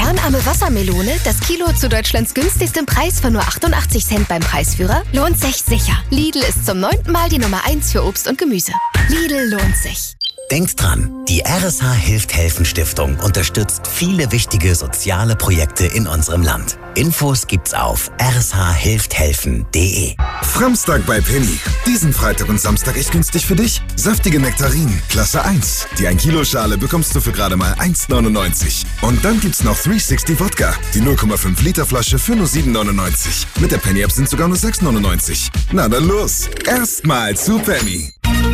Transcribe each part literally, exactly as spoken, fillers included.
Farnarme Wassermelone, das Kilo zu Deutschlands günstigstem Preis von nur achtundachtzig Cent beim Preisführer, lohnt sich sicher. Lidl ist zum neunten Mal die Nummer eins für Obst und Gemüse. Lidl lohnt sich. Denkt dran, die R S H Hilft Helfen Stiftung unterstützt viele wichtige soziale Projekte in unserem Land. Infos gibt's auf r s h hilft helfen punkt d e. Framstag bei Penny. Diesen Freitag und Samstag echt günstig für dich. Saftige Nektarinen, Klasse eins. Die ein Kilo Schale bekommst du für gerade mal eins neunundneunzig. Und dann gibt's noch dreihundertsechzig Wodka. Die null Komma fünf Liter Flasche für nur sieben neunundneunzig. Mit der Penny App sind sogar nur sechs neunundneunzig. Na dann los. Erstmal zu Penny.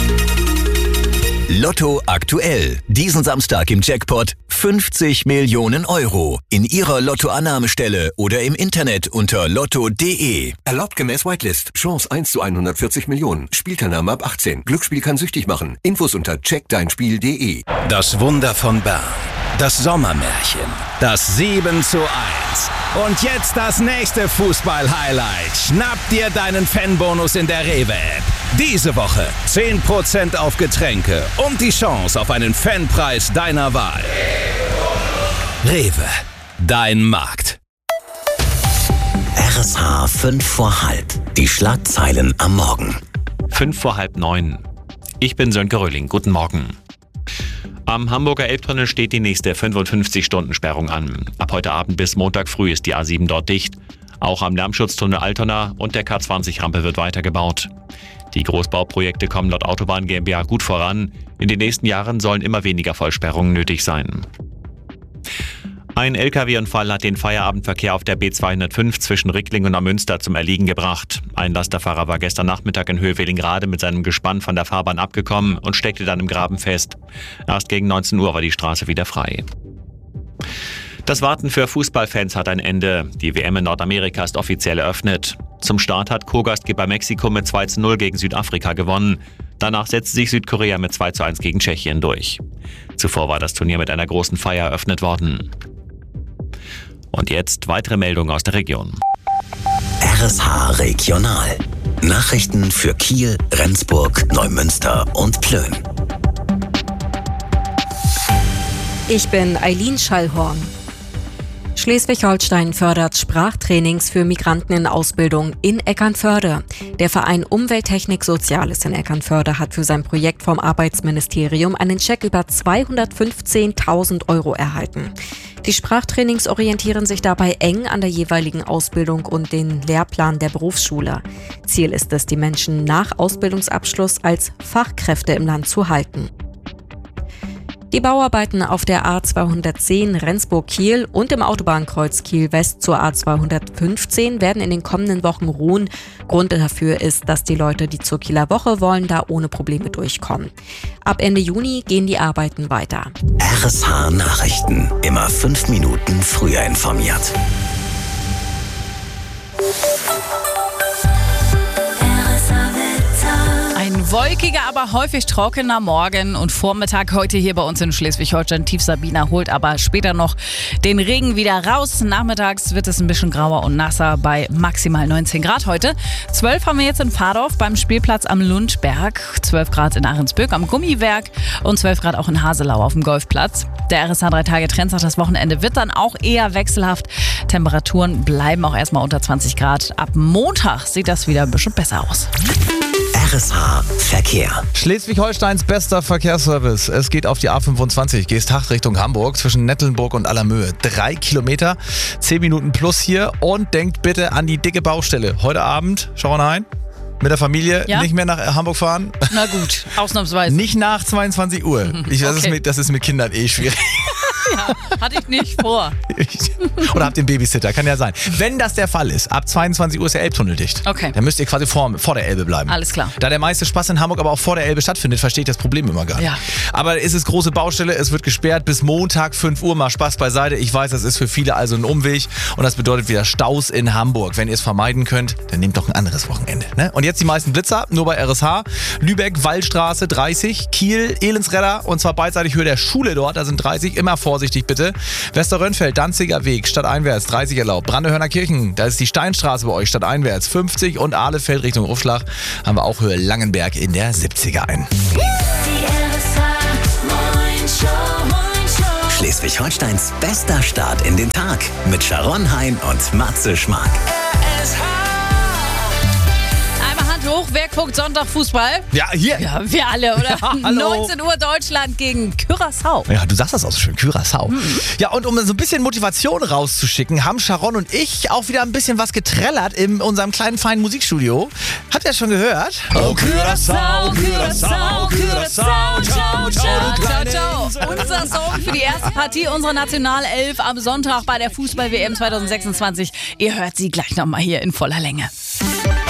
Lotto aktuell. Diesen Samstag im Jackpot fünfzig Millionen Euro. In Ihrer Lottoannahmestelle oder im Internet unter lotto punkt d e. Erlaubt gemäß Whitelist. Chance eins zu hundertvierzig Millionen. Spielteilnahme ab achtzehn. Glücksspiel kann süchtig machen. Infos unter check dein spiel punkt d e. Das Wunder von Bern. Das Sommermärchen. Das sieben zu eins. Und jetzt das nächste Fußball-Highlight. Schnapp dir deinen Fanbonus in der Rewe-App. Diese Woche zehn Prozent auf Getränke und die Chance auf einen Fanpreis deiner Wahl. Rewe, dein Markt. R S H fünf vor halb. Die Schlagzeilen am Morgen. Fünf vor halb neun. Ich bin Sönke Röhling. Guten Morgen. Am Hamburger Elbtunnel steht die nächste fünfundfünfzig-Stunden-Sperrung an. Ab heute Abend bis Montag früh ist die A sieben dort dicht. Auch am Lärmschutztunnel Altona und der K zwanzig Rampe wird weitergebaut. Die Großbauprojekte kommen laut Autobahn GmbH gut voran. In den nächsten Jahren sollen immer weniger Vollsperrungen nötig sein. Ein L K W-Unfall hat den Feierabendverkehr auf der B zweihundertfünf zwischen Ricklingen und Neumünster zum Erliegen gebracht. Ein Lasterfahrer war gestern Nachmittag in Höhe Wellingrade mit seinem Gespann von der Fahrbahn abgekommen und steckte dann im Graben fest. Erst gegen neunzehn Uhr war die Straße wieder frei. Das Warten für Fußballfans hat ein Ende. Die W M in Nordamerika ist offiziell eröffnet. Zum Start hat Co-Gastgeber Mexiko mit zwei zu null gegen Südafrika gewonnen. Danach setzte sich Südkorea mit zwei zu eins gegen Tschechien durch. Zuvor war das Turnier mit einer großen Feier eröffnet worden. Und jetzt weitere Meldungen aus der Region. R S H Regional. Nachrichten für Kiel, Rendsburg, Neumünster und Plön. Ich bin Eileen Schallhorn. Schleswig-Holstein fördert Sprachtrainings für Migranten in Ausbildung in Eckernförde. Der Verein Umwelttechnik Soziales in Eckernförde hat für sein Projekt vom Arbeitsministerium einen Scheck über zweihundertfünfzehntausend Euro erhalten. Die Sprachtrainings orientieren sich dabei eng an der jeweiligen Ausbildung und den Lehrplan der Berufsschule. Ziel ist es, die Menschen nach Ausbildungsabschluss als Fachkräfte im Land zu halten. Die Bauarbeiten auf der A zweihundertzehn Rendsburg-Kiel und im Autobahnkreuz Kiel-West zur A zweihundertfünfzehn werden in den kommenden Wochen ruhen. Grund dafür ist, dass die Leute, die zur Kieler Woche wollen, da ohne Probleme durchkommen. Ab Ende Juni gehen die Arbeiten weiter. R S H Nachrichten. Immer fünf Minuten früher informiert. Ein wolkiger, aber häufig trockener Morgen und Vormittag heute hier bei uns in Schleswig-Holstein. Tief Sabina holt aber später noch den Regen wieder raus. Nachmittags wird es ein bisschen grauer und nasser bei maximal neunzehn Grad heute. zwölf haben wir jetzt in Pfadorf beim Spielplatz am Lundberg, zwölf Grad in Ahrensböck am Gummiwerk und zwölf Grad auch in Haselau auf dem Golfplatz. Der R S H drei Tage Trend sagt, das Wochenende wird dann auch eher wechselhaft. Temperaturen bleiben auch erstmal unter zwanzig Grad. Ab Montag sieht das wieder ein bisschen besser aus. R S H Verkehr. Schleswig-Holsteins bester Verkehrsservice. Es geht auf die A fünfundzwanzig, Geesthacht Richtung Hamburg, zwischen Nettelnburg und Allermöhe. Drei Kilometer, zehn Minuten plus hier. Und denkt bitte an die dicke Baustelle. Heute Abend, schauen wir rein, mit der Familie ja? nicht mehr nach Hamburg fahren. Na gut, ausnahmsweise. Nicht nach zweiundzwanzig Uhr. Ich, das, okay. ist mit, das ist mit Kindern eh schwierig. Ja, hatte ich nicht vor. Oder habt ihr einen Babysitter, kann ja sein. Wenn das der Fall ist, ab zweiundzwanzig Uhr ist der Elbtunnel dicht. Okay. Dann müsst ihr quasi vor, vor der Elbe bleiben. Alles klar. Da der meiste Spaß in Hamburg aber auch vor der Elbe stattfindet, verstehe ich das Problem immer gar nicht. Ja. Aber es ist große Baustelle, es wird gesperrt bis Montag fünf Uhr, mal Spaß beiseite. Ich weiß, das ist für viele also ein Umweg und das bedeutet wieder Staus in Hamburg. Wenn ihr es vermeiden könnt, dann nehmt doch ein anderes Wochenende. Ne? Und jetzt die meisten Blitzer, nur bei R S H. Lübeck, Wallstraße dreißig, Kiel, Elendsredder und zwar beidseitig Höhe der Schule dort, da sind dreißig, immer vorsichtig bitte. Westerrönfeld, Danziger Weg, stadteinwärts dreißig erlaubt. Brandehörner Kirchen, da ist die Steinstraße bei euch, stadteinwärts fünfzig und Ahlefeld Richtung Rufschlag haben wir auch Höhe Langenberg in der siebziger ein. Schleswig-Holsteins bester Start in den Tag mit Sharon Hein und Matze Schmark. Hoch, wer guckt Sonntag Fußball? Ja, hier. Ja, wir alle, oder? Ja, hallo. neunzehn Uhr Deutschland gegen Curaçao. Ja, du sagst das auch so schön, Curaçao. Hm. Ja, und um so ein bisschen Motivation rauszuschicken, haben Sharon und ich auch wieder ein bisschen was getrellert in unserem kleinen, feinen Musikstudio. Habt ihr das schon gehört? Oh, Curaçao, Curaçao, Curaçao, ciao, ciao, ciao, ciao. Unser Song für die erste Partie unserer Nationalelf am Sonntag bei der Fußball-W M zwanzig sechsundzwanzig. Ihr hört sie gleich nochmal hier in voller Länge.